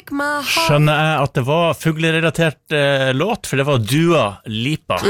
break my heart. Skjønner jeg at det var fuglerelatert låt, for det var Dua Lipa.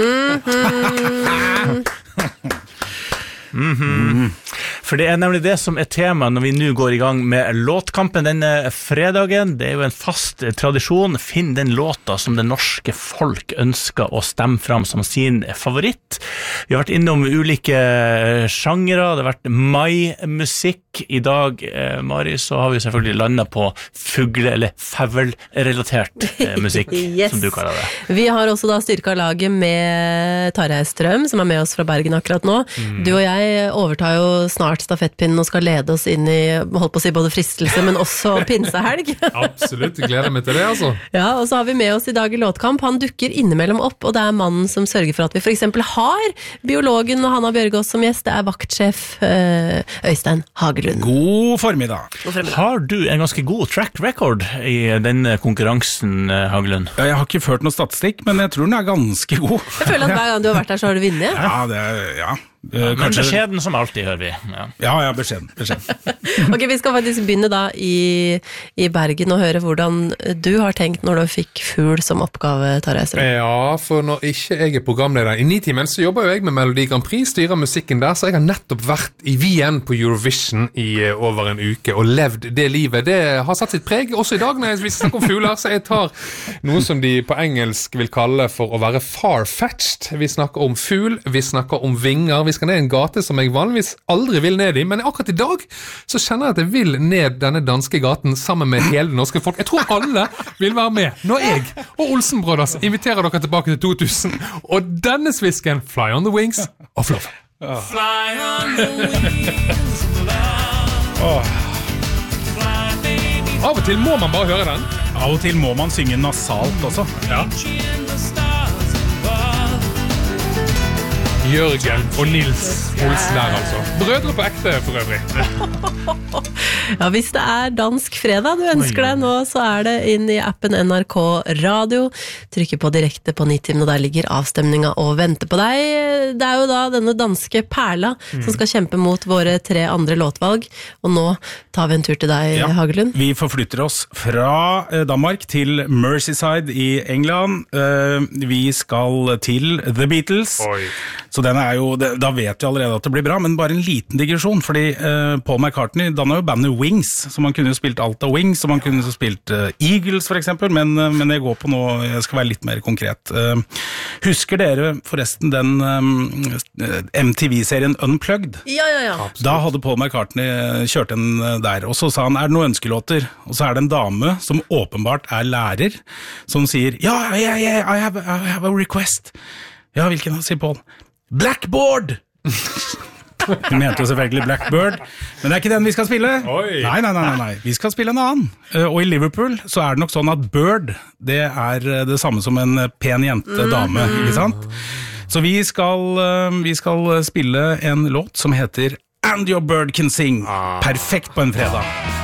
For det nemlig det som tema når vi nå går i gang med låtkampen denne fredagen. Det jo en fast tradisjon. Finn den låta som det norske folk ønsker å stemme fram som sin favoritt. Vi har vært innom ulike sjangere. Det har vært mai-musikk. I dag, Mari, så har vi selvfølgelig landet på fugle- eller fevl-relatert musikk, Yes. som du kaller det. Vi har også da styrket laget med Tarjei Strøm, som med oss fra Bergen akkurat nå. Du og jeg overtar jo snart stafettpinnen og skal lede oss inn i, holdt på å si, både fristelse, men også pinsehelg. Absolutt, jeg gleder meg til det, altså. Ja, og så har vi med oss i dag i Låtkamp. Han dukker innimellom opp, og det mannen som sørger for at vi for eksempel har biologen Hanna Bjørgaas som gjest. Det vaktsjef Øystein Hagelund. God formiddag. Har du en ganske god track record i denne konkurransen, Hagelund? Ja, jeg har ikke ført noe statistikk, men jeg tror den ganske god. Jeg føler at hver gang du har vært der, så har du vunnet. Ja. Men Kanskje... beskjeden som alltid, hører vi. Ja, beskjeden. Ok, vi skal faktisk begynne da i Bergen og høre hvordan du har tenkt når du fikk fugl som oppgave, Tarjei Strøm. Ja, for når ikke jeg programleder i Nitimen, så jobber jo jeg med Melodi Grand Prix, styrer musikken der, så jeg har nettopp vært i Wien på Eurovision i over en uke og levd det livet. Det har satt sitt preg også i dag når vi snakker om fugler, så jeg tar noe som de på engelsk vil kalle for å være far-fetched. Vi snakker om fugl, vi snakker om vinger, vi skal ned en gate som jeg vanligvis aldri vil ned i, men akkurat i dag så kjenner jeg at jeg vil ned denne danske gaten sammen med hele det norske folk. Jeg tror alle vil være med når jeg og Olsen Brothers inviterer dere tilbake til 2000, og denne svisken Fly on the Wings of Love. Fly on the wings of love. Av og til må man bare høre den. Av og til må man synge nasalt også. Ja. Jørgen og Nils Olsen der, altså. Brødre på ekte, for øvrig. Ja, hvis det dansk fredag du ønsker deg nå, så det inn i appen NRK Radio. Trykker på direkte på Nitimen, og der ligger avstemninga og venter på deg. Det jo da denne danske perla som skal kjempe mot våre 3 andre låtvalg. Og nå tar vi en tur til deg, Hagelund. Vi forflytter oss fra Danmark til Merseyside i England. Vi skal til The Beatles. Oi. Så den jo, da vet vi allerede at det blir bra, men bare en liten digresjon, fordi Paul McCartney dannet jo bandet Wings, så man kunne jo spilt alt av Wings, og man kunne jo spilt Eagles for eksempel, men jeg går på nå, jeg skal være litt mer konkret. Husker dere forresten den MTV-serien Unplugged? Ja. Da hadde Paul McCartney kjørt en der, og så sa han, det noen ønskelåter? Og så det en dame som åpenbart lærer, som sier, I have a request. Ja, hvilken sier Paul? Blackboard! Hun mente jo selvfølgelig Blackbird, men det ikke den vi skal spille. Oi. Nei, vi skal spille en annen. Og i Liverpool så det nok sånn at Bird, det det samme som en pen jente, dame, ikke sant? Så vi skal spille en låt som heter And Your Bird Can Sing. Perfekt på en fredag.